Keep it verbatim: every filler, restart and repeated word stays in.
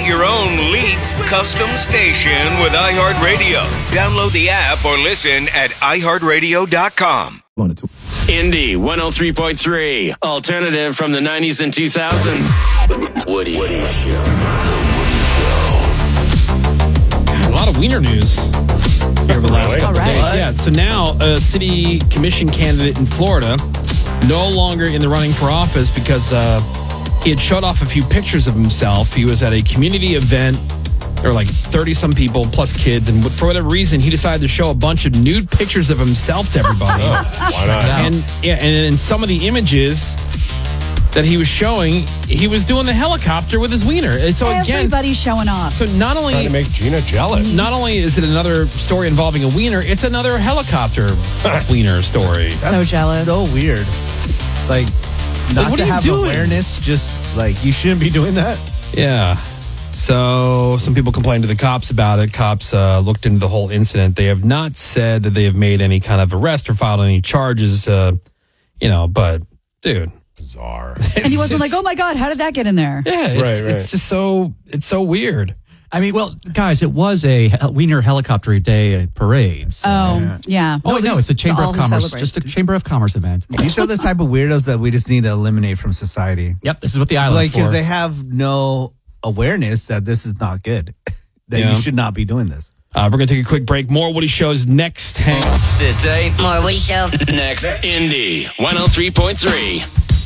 Create your own Leaf custom station with iHeartRadio. Download the app or listen at i heart radio dot com. Indy one oh three point three. Alternative from the nineties and two thousands. Woody, Woody Show. A lot of wiener news here over the last couple right. of days. Yeah, so now a city commission candidate in Florida no longer in the running for office because uh, he had showed off a few pictures of himself. He was at a community event. There were like thirty-some people plus kids, and for whatever reason, he decided to show a bunch of nude pictures of himself to everybody. Oh, why not? And yeah, and in some of the images that he was showing, he was doing the helicopter with his wiener. And so again, everybody's showing off. so not only Trying to make Gina jealous. not only is it another story involving a wiener, it's another helicopter wiener story. So jealous. So weird. Like, not what to are you have doing? awareness, just like, you shouldn't be doing that. Yeah. So some people complained to the cops about it. Cops uh, looked into the whole incident. They have not said that they have made any kind of arrest or filed any charges, uh, you know, but dude. Bizarre. And he wasn't like, oh my God, how did that get in there? Yeah, it's, Right, right. it's just so, it's so weird. I mean, well, guys, it was a Wiener Helicopter Day parade. So. Oh, yeah. Oh, no, it's a Chamber all of who Commerce, celebrate. just a Chamber of Commerce event. These are the type of weirdos that we just need to eliminate from society. Yep, this is what the island's Like, because for. they have no awareness that this is not good, that Yeah. you should not be doing this. Uh, we're going to take a quick break. More Woody Shows next. Hang Sit tight. More Woody Show. Next, Indy one oh three point three.